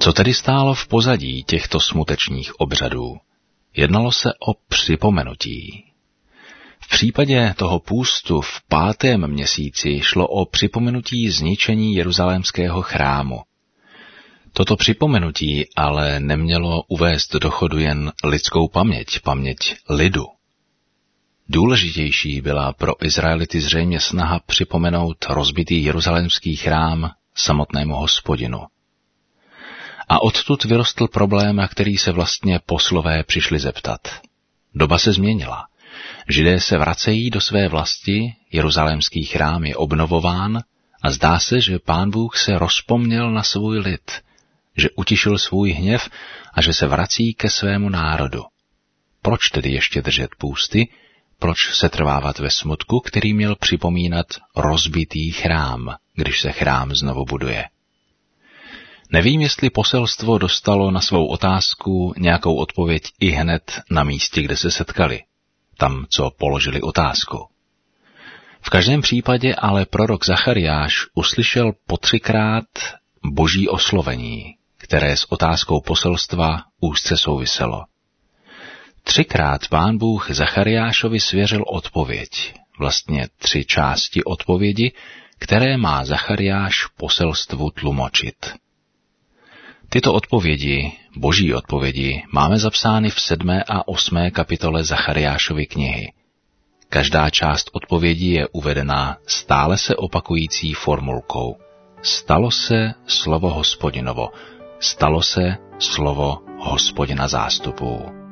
Co tedy stálo v pozadí těchto smutečných obřadů? Jednalo se o připomenutí. V případě toho půstu v 5. měsíci šlo o připomenutí zničení jeruzalémského chrámu. Toto připomenutí ale nemělo uvést do chodu jen lidskou paměť lidu. Důležitější byla pro Izraelity zřejmě snaha připomenout rozbitý jeruzalémský chrám samotnému Hospodinu. A odtud vyrostl problém, na který se vlastně poslové přišli zeptat. Doba se změnila. Židé se vracejí do své vlasti, jeruzalémský chrám je obnovován a zdá se, že Pán Bůh se rozpomněl na svůj lid, že utišil svůj hněv a že se vrací ke svému národu. Proč tedy ještě držet půsty? Proč se trvávat ve smutku, který měl připomínat rozbitý chrám, když se chrám znovu buduje? Nevím, jestli poselstvo dostalo na svou otázku nějakou odpověď i hned na místě, kde se setkali, tam, co položili otázku. V každém případě ale prorok Zachariáš uslyšel po 3krát boží oslovení, které s otázkou poselstva úzce souviselo. 3krát Pán Bůh Zachariášovi svěřil odpověď, vlastně 3 části odpovědi, které má Zachariáš poselstvu tlumočit. Tyto odpovědi, boží odpovědi, máme zapsány v 7. a 8. kapitole Zachariášovy knihy. Každá část odpovědi je uvedena stále se opakující formulkou. Stalo se slovo Hospodinovo, stalo se slovo Hospodina zástupů.